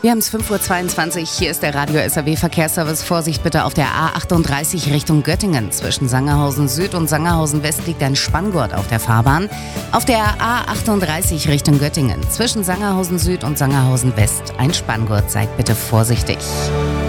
Wir haben es 5:22 Uhr, hier ist der Radio SAW Verkehrsservice. Vorsicht bitte auf der A38 Richtung Göttingen. Zwischen Sangerhausen Süd und Sangerhausen West liegt ein Spanngurt auf der Fahrbahn. Auf der A38 Richtung Göttingen. Zwischen Sangerhausen Süd und Sangerhausen West ein Spanngurt. Seid bitte vorsichtig.